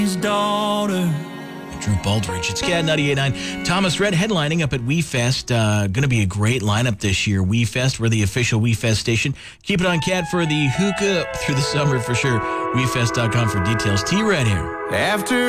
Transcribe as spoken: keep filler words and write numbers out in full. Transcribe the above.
his daughter. Drew Baldridge. It's Cat ninety-eight point nine. Thomas Rhett headlining up at WeFest. Uh, going to be a great lineup this year. WeFest, we're the official WeFest station. Keep it on Cat for the hook up through the summer for sure. WeFest dot com for details. T-Red here. After